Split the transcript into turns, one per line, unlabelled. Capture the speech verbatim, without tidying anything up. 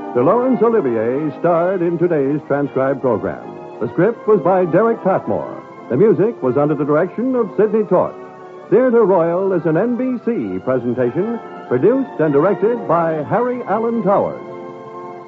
De Laurence Olivier starred in today's transcribed program. The script was by Derek Patmore. The music was under the direction of Sidney Torch. Theatre Royal is an N B C presentation produced and directed by Harry Allen Towers.